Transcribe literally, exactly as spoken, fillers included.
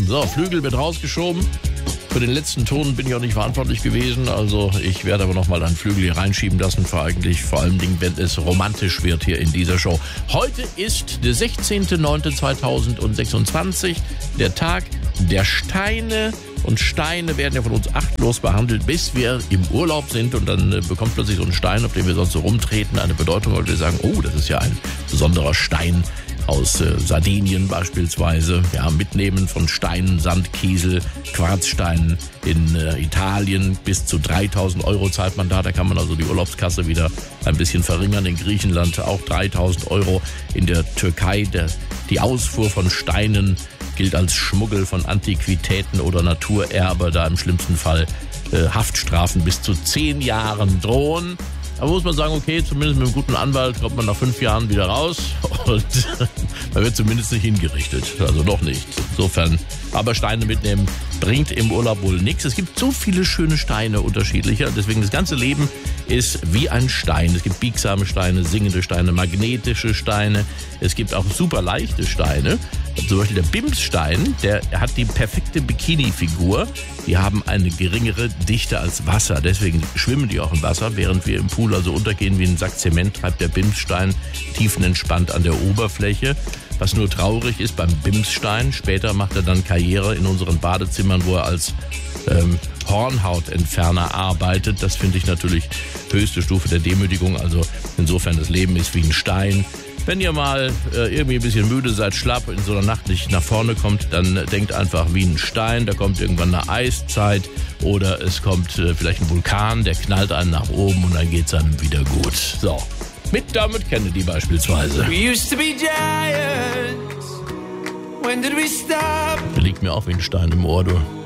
So, Flügel wird rausgeschoben. Für den letzten Ton bin ich auch nicht verantwortlich gewesen, also ich werde aber nochmal einen Flügel hier reinschieben lassen, für eigentlich vor allem Dingen, wenn es romantisch wird hier in dieser Show. Heute ist der sechzehnter neunter zweitausendsechsundzwanzig, der Tag der Steine. Und Steine werden ja von uns achtlos behandelt, bis wir im Urlaub sind und dann äh, bekommt plötzlich so ein Stein, auf dem wir sonst so rumtreten, eine Bedeutung, weil wir sagen, oh, das ist ja ein besonderer Stein aus äh, Sardinien beispielsweise. Ja, mitnehmen von Steinen, Sand, Kiesel, Quarzsteinen in äh, Italien. Bis zu dreitausend Euro zahlt man da. Da kann man also die Urlaubskasse wieder ein bisschen verringern. In Griechenland auch dreitausend Euro. In der Türkei der, die Ausfuhr von Steinen gilt als Schmuggel von Antiquitäten oder Naturerbe. Da im schlimmsten Fall äh, Haftstrafen bis zu zehn Jahren drohen. Aber muss man sagen, okay, zumindest mit einem guten Anwalt kommt man nach fünf Jahren wieder raus und man wird zumindest nicht hingerichtet. Also noch nicht. Insofern, aber Steine mitnehmen bringt im Urlaub wohl nichts. Es gibt so viele schöne Steine unterschiedlicher. Deswegen das ganze Leben ist wie ein Stein. Es gibt biegsame Steine, singende Steine, magnetische Steine. Es gibt auch super leichte Steine. Zum Beispiel der Bimsstein, der hat die perfekte Bikini-Figur. Die haben eine geringere Dichte als Wasser. Deswegen schwimmen die auch im Wasser. Während wir im Pool also untergehen wie ein Sack Zement, treibt der Bimsstein tiefenentspannt an der Oberfläche. Was nur traurig ist beim Bimsstein, später macht er dann Karriere in unseren Badezimmern, wo er als ähm, Hornhautentferner arbeitet. Das finde ich natürlich höchste Stufe der Demütigung. Also insofern, das Leben ist wie ein Stein. Wenn ihr mal äh, irgendwie ein bisschen müde seid, schlapp, in so einer Nacht nicht nach vorne kommt, dann äh, denkt einfach wie ein Stein. Da kommt irgendwann eine Eiszeit oder es kommt äh, vielleicht ein Vulkan, der knallt einen nach oben und dann geht's einem wieder gut. So, mit Dermot Kennedy beispielsweise. We used to be giants. When did we stop? Der liegt mir auch wie ein Stein im Ohr, du.